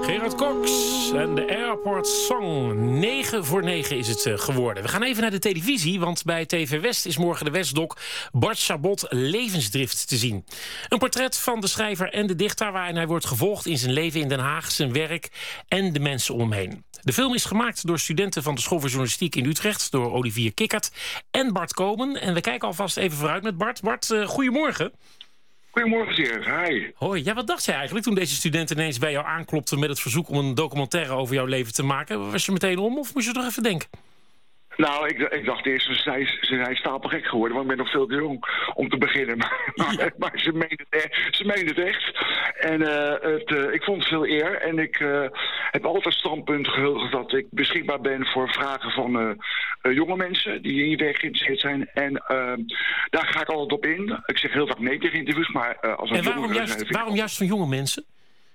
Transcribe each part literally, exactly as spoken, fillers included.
Gerard Cox en de Airport Song. negen voor negen is het geworden. We gaan even naar de televisie, want bij T V West is morgen de Westdoc Bart Chabot Levensdrift te zien. Een portret van de schrijver en de dichter waarin hij wordt gevolgd in zijn leven in Den Haag, zijn werk en de mensen om hem heen. De film is gemaakt door studenten van de School voor Journalistiek in Utrecht, door Olivier Kikkert en Bart Komen. En we kijken alvast even vooruit met Bart. Bart, uh, goedemorgen. Goedemorgen, Gerard. Hi. Hoi. Ja, wat dacht jij eigenlijk toen deze studenten ineens bij jou aanklopten met het verzoek om een documentaire over jouw leven te maken? Was je meteen om of moest je nog even denken? Nou, ik, ik dacht eerst, ze zijn, ze zijn stapelgek geworden, want ik ben nog veel te jong om te beginnen. Maar, ja. maar ze menen het echt. Ze menen het echt. En uh, het, uh, ik vond het veel eer. En ik uh, heb altijd standpunt gehuldigd dat ik beschikbaar ben voor vragen van uh, uh, jonge mensen die in je werk geïnteresseerd zijn. En uh, daar ga ik altijd op in. Ik zeg heel vaak nee tegen interviews, maar uh, als een En waarom juist, waarom juist van jonge mensen?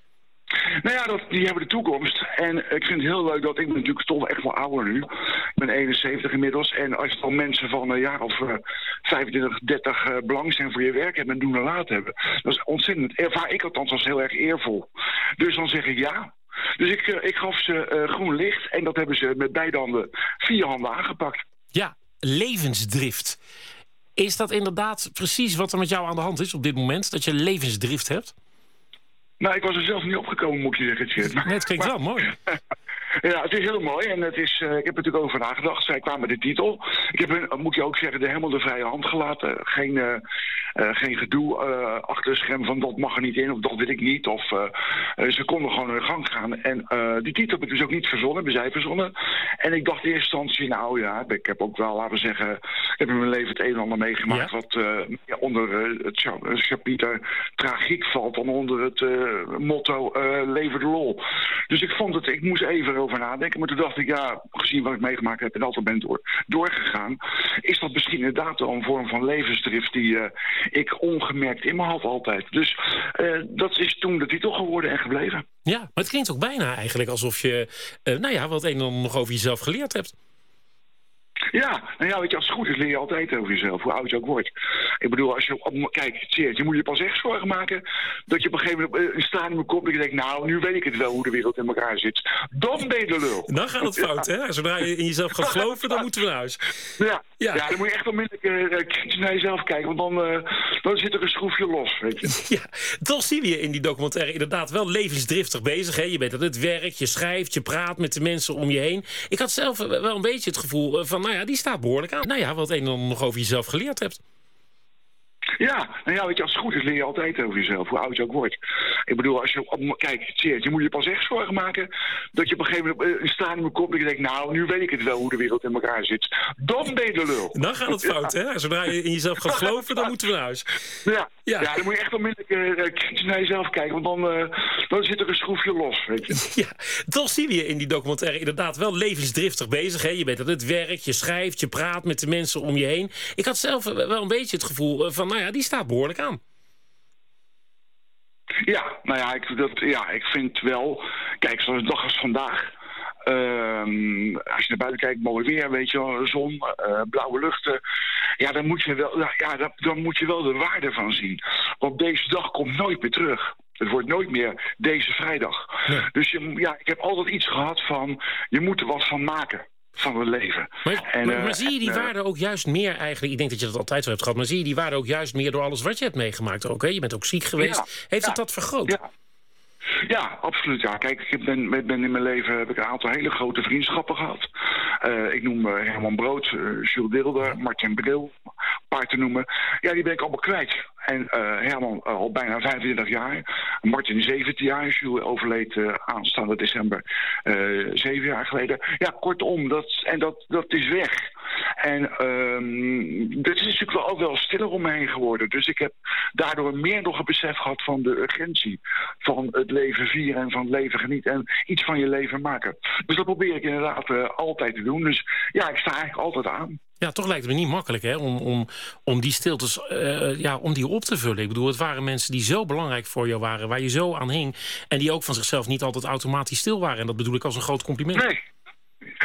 Nou ja, dat, die hebben de toekomst. En ik vind het heel leuk dat ik ben natuurlijk toch echt wel ouder nu. Ik ben eenenzeventig inmiddels. En als het al mensen van een jaar of uh, vijfentwintig, dertig uh, belang zijn voor je werk hebben en doen en laten hebben. Dat is ontzettend, ervaar ik althans als heel erg eervol. Dus dan zeg ik ja. Dus ik, uh, ik gaf ze uh, groen licht en dat hebben ze met beide handen, vier handen aangepakt. Ja, levensdrift. Is dat inderdaad precies wat er met jou aan de hand is op dit moment? Dat je levensdrift hebt? Nou, ik was er zelf niet opgekomen, moet je zeggen. Nee, het klinkt wel mooi. Ja, het is heel mooi en het is, uh, ik heb er natuurlijk over nagedacht. Zij kwamen met de titel. Ik heb hun, moet je ook zeggen, de helemaal de vrije hand gelaten. Geen, uh, uh, geen gedoe uh, achter de scherm van dat mag er niet in of dat wil ik niet. Of, uh, uh, ze konden gewoon hun gang gaan. En uh, die titel heb ik dus ook niet verzonnen, hebben zij verzonnen. En ik dacht in eerste instantie, nou ja, ik heb ook wel, laten we zeggen, ik heb in mijn leven het een en ander meegemaakt. Ja. Wat uh, ja, onder uh, het chapiter tragiek valt dan onder het uh, motto uh, lever de lol. Dus ik vond het, ik moest even over nadenken. Maar toen dacht ik, ja, gezien wat ik meegemaakt heb en altijd ben door, doorgegaan, is dat misschien inderdaad wel een vorm van levensdrift die uh, ik ongemerkt in me had altijd. Dus uh, dat is toen de titel geworden en gebleven. Ja, maar het klinkt ook bijna eigenlijk alsof je, uh, nou ja, wat een en ander nog over jezelf geleerd hebt. Ja, nou ja, weet je, als het goed is leer je altijd over jezelf, hoe oud je ook wordt. Ik bedoel, als je, kijk, serieus, je moet je pas echt zorgen maken dat je op een gegeven moment een stadium komt en je denkt, nou, nu weet ik het wel hoe de wereld in elkaar zit. Dan ben je de lul. Dan gaat het fout, ja. hè? Zodra je in jezelf gaat geloven, dan moeten we naar huis. Ja, ja. ja dan moet je echt onmiddellijk uh, kritisch naar jezelf kijken, want dan, uh, dan zit er een schroefje los, weet je. Ja, toch zie je in die documentaire inderdaad wel levensdriftig bezig, hè? Je bent aan het werk, je schrijft, je praat met de mensen om je heen. Ik had zelf wel een beetje het gevoel van, nou ja, die staat behoorlijk aan. Nou ja, wat een en ander nog over jezelf geleerd hebt. Ja, nou ja, weet je, als het goed is leer je altijd over jezelf, hoe oud je ook wordt. Ik bedoel, als je, kijk, serieus, je moet je pas echt zorgen maken dat je op een gegeven moment een stadium komt en je denkt, nou, nu weet ik het wel hoe de wereld in elkaar zit. Dan ben je de lul. Dan gaat het fout, ja. hè? Zodra je in jezelf gaat geloven, dan moeten we naar huis. Ja, ja. ja dan moet je echt onmiddellijk uh, kritisch naar jezelf kijken, want dan, uh, dan zit er een schroefje los, weet je. Ja, toch zie je in die documentaire inderdaad wel levensdriftig bezig, hè? Je bent aan het werk, je schrijft, je praat met de mensen om je heen. Ik had zelf wel een beetje het gevoel van, nou ja, die staat behoorlijk aan. Ja, nou ja, ik, dat, ja, ik vind wel, kijk, zoals een dag als vandaag. Um, als je naar buiten kijkt, mooi weer, weet je wel, zon, uh, blauwe luchten. Ja, dan moet je wel, ja, dan, dan moet je wel de waarde van zien. Want deze dag komt nooit meer terug. Het wordt nooit meer deze vrijdag. Ja. Dus je, ja, ik heb altijd iets gehad van, je moet er wat van maken. Van het leven. Maar, en, maar, uh, maar zie je die uh, waarde ook juist meer eigenlijk? Ik denk dat je dat altijd zo hebt gehad. Maar zie je die waarde ook juist meer door alles wat je hebt meegemaakt ook? Hè? Je bent ook ziek geweest. Ja, Heeft ja, het dat vergroot? Ja. Ja, absoluut. Ja. Kijk, ik ben, ben in mijn leven heb ik een aantal hele grote vriendschappen gehad. Uh, ik noem uh, Herman Brood, uh, Jules Deelder, Martin Bril, een paar te noemen. Ja, die ben ik allemaal kwijt. En uh, Herman uh, al bijna vijfentwintig jaar. Martin zeventien jaar. Jules overleed uh, aanstaande december uh, zeven jaar geleden. Ja, kortom, dat, en dat, dat is weg. En um, het is natuurlijk wel ook wel stiller om me heen geworden. Dus ik heb daardoor meer nog een besef gehad van de urgentie van het leven vieren en van het leven genieten en iets van je leven maken. Dus dat probeer ik inderdaad uh, altijd te doen. Dus ja, ik sta eigenlijk altijd aan. Ja, toch lijkt het me niet makkelijk hè, om, om, om die stiltes uh, ja, om die op te vullen. Ik bedoel, het waren mensen die zo belangrijk voor jou waren, waar je zo aan hing en die ook van zichzelf niet altijd automatisch stil waren. En dat bedoel ik als een groot compliment. Nee. Ja,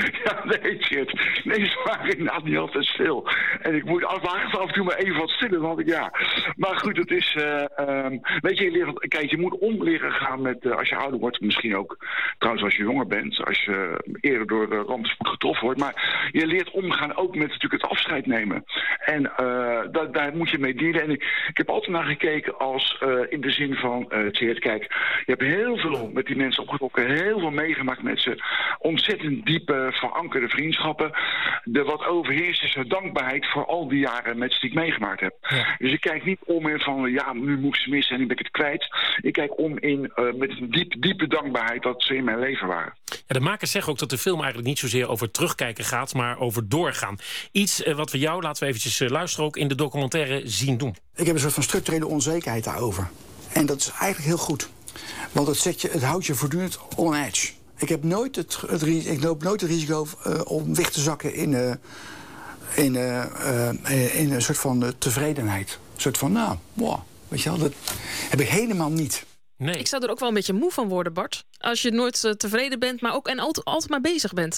nee, shit. Nee, ze waren inderdaad niet altijd stil. En ik moet af, af en toe maar even wat stiller, want ik, ja. Maar goed, het is, uh, um, weet je, je leert, kijk, je moet om leren gaan met, uh, als je ouder wordt, misschien ook, trouwens als je jonger bent, als je eerder door de rampspoed getroffen wordt, maar je leert omgaan ook met natuurlijk het afscheid nemen. En uh, da, daar moet je mee dealen. En ik, ik heb altijd naar gekeken als, uh, in de zin van, uh, Tjeerd, kijk, je hebt heel veel met die mensen opgetrokken, heel veel meegemaakt met ze, ontzettend diepe, verankerde vriendschappen. De wat overheerst is de dankbaarheid voor al die jaren met ze die ik meegemaakt heb. Ja. Dus ik kijk niet om in van, ja, nu moet ik ze missen en nu ben ik het kwijt. Ik kijk om in uh, met een diep, diepe dankbaarheid dat ze in mijn leven waren. Ja, de makers zeggen ook dat de film eigenlijk niet zozeer over terugkijken gaat, maar over doorgaan. Iets uh, wat we jou, laten we eventjes uh, luisteren, ook in de documentaire zien doen. Ik heb een soort van structurele onzekerheid daarover. En dat is eigenlijk heel goed. Want het, zet je, het houdt je voortdurend on edge. Ik heb nooit het, het, ik loop nooit het risico uh, om weg te zakken in, uh, in, uh, uh, in een soort van uh, tevredenheid. Een soort van, nou, wow, weet je wel, dat heb ik helemaal niet. Nee. Ik zou er ook wel een beetje moe van worden, Bart. Als je nooit uh, tevreden bent, maar ook en altijd, altijd maar bezig bent.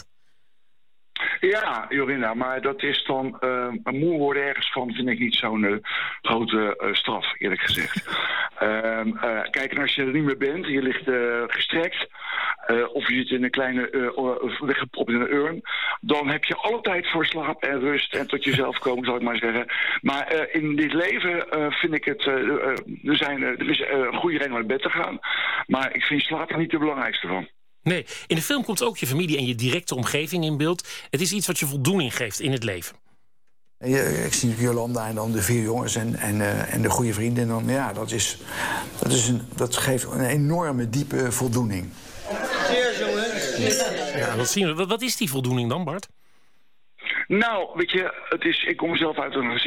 Ja, Jorinda, maar dat is dan uh, moe worden ergens van, vind ik niet zo'n uh, grote uh, straf, eerlijk gezegd. uh, uh, kijk, en als je er niet meer bent, je ligt uh, gestrekt, uh, of je zit in een kleine, uh, weggepropt in een urn, dan heb je alle tijd voor slaap en rust en tot jezelf komen, zal ik maar zeggen. Maar uh, in dit leven uh, vind ik het, uh, uh, er, zijn, uh, er is uh, een goede reden om naar bed te gaan, maar ik vind slaap er niet de belangrijkste van. Nee, in de film komt ook je familie en je directe omgeving in beeld. Het is iets wat je voldoening geeft in het leven. Ik zie Jolanda en dan de vier jongens en, en, uh, en de goede vrienden. En dan, ja, dat, is, dat, is een, dat geeft een enorme, diepe voldoening. Cheers, jongens. Ja, dat zien we. Wat is die voldoening dan, Bart? Nou, weet je, het is, ik kom zelf uit een gezin